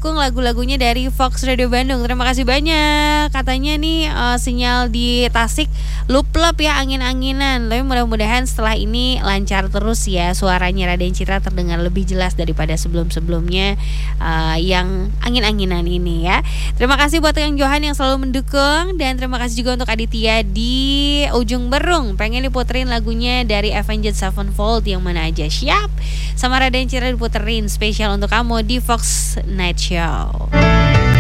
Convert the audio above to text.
mendukung lagu-lagunya dari Fox Radio Bandung. Terima kasih banyak. Katanya nih sinyal di Tasik lup-lup ya, angin-anginan. Tapi mudah-mudahan setelah ini lancar terus ya, suaranya Raden Citra terdengar lebih jelas daripada sebelum-sebelumnya yang angin-anginan ini ya. Terima kasih buat Kang Johan yang selalu mendukung, dan terima kasih juga untuk Aditya di Ujung Berung, pengen diputerin lagunya dari Avenged Sevenfold yang mana aja. Siap, sama Raden Citra diputerin spesial untuk kamu di Fox Night Show.